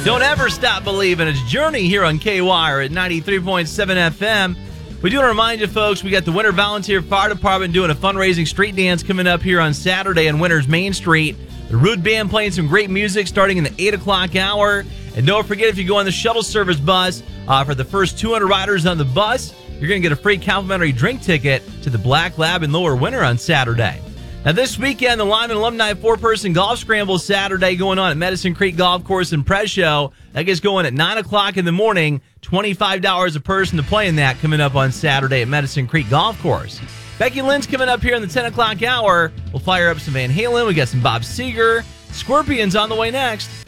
Don't ever stop believing. It's Journey here on KWIRE at 93.7 FM. We do want to remind you, folks, we got the Winter Volunteer Fire Department doing a fundraising street dance coming up here on Saturday on Winter's Main Street. The Rude Band playing some great music starting in the 8 o'clock hour. And don't forget, if you go on the shuttle service bus, for the first 200 riders on the bus, you're going to get a free complimentary drink ticket to the Black Lab in Lower Winter on Saturday. Now, this weekend, the Lyman Alumni 4-person golf scramble Saturday going on at Medicine Creek Golf Course in Presho. That gets going at 9 o'clock in the morning. $25 a person to play in that coming up on Saturday at Medicine Creek Golf Course. Becky Lynn's coming up here in the 10 o'clock hour. We'll fire up some Van Halen. We got some Bob Seger. Scorpions on the way next.